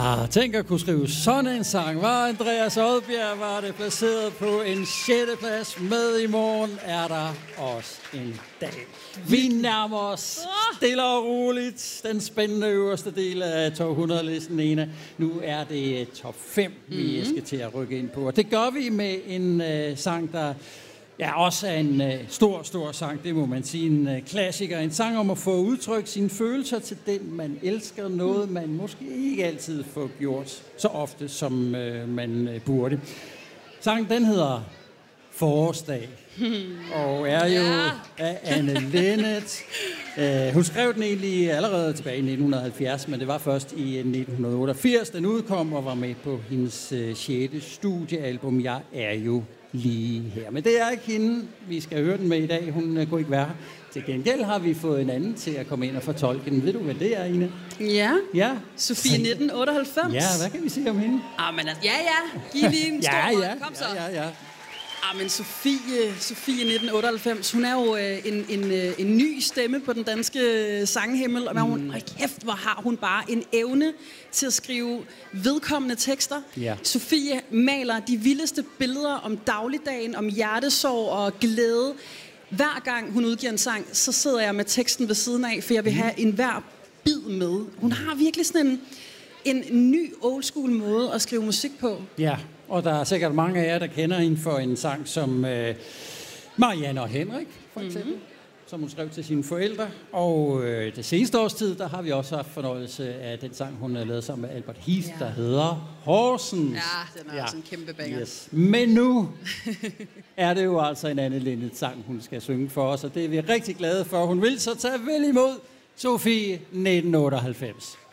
Tænk at kunne skrive sådan en sang. Var Andreas Odbjerg var det placeret på en 6. plads. Med i morgen er der også en dag. Vi nærmer os stille og roligt den spændende øverste del af top 100-listen, Nena. Nu er det top 5, vi skal til at rykke ind på. Og det gør vi med en sang, der også er en stor sang, det må man sige. En klassiker, en sang om at få udtrykt sine følelser til den, man elsker. Noget, man måske ikke altid får gjort så ofte, som man burde. Sangen, den hedder Forårsdag, og er jo af Anne Linnet. Hun skrev den egentlig allerede tilbage i 1970, men det var først i 1988, den udkom og var med på hendes 6. studiealbum, Jeg er jo lige her. Men det er ikke hende, vi skal høre den med i dag. Hun kunne ikke være her. Til gengæld har vi fået en anden til at komme ind og fortolke den. Ved du, hvad det er, Ine? Ja. Sofie 1998. Ja, hvad kan vi sige om hende? Men giv lige en stor kom så. Ja. Men Sofie 1998, hun er jo en ny stemme på den danske sanghimmel, og kæft, hvor har hun bare en evne til at skrive vedkommende tekster. Ja. Sofie maler de vildeste billeder om dagligdagen, om hjertesorg og glæde. Hver gang hun udgiver en sang, så sidder jeg med teksten ved siden af, for jeg vil have enhver bid med. Hun har virkelig sådan en ny old school måde at skrive musik på. Ja. Og der er sikkert mange af jer, der kender hende for en sang som Marianne og Henrik, for eksempel, som hun skrev til sine forældre. Og det seneste års tid, der har vi også haft fornøjelse af den sang, hun har lavet sammen med Albert Heath, der hedder Horsens. Ja, den er også en kæmpe banger. Yes. Men nu er det jo altså en Anne Linnet sang, hun skal synge for os, og det er vi rigtig glade for. Hun vil så tage vel imod Sofie 1998.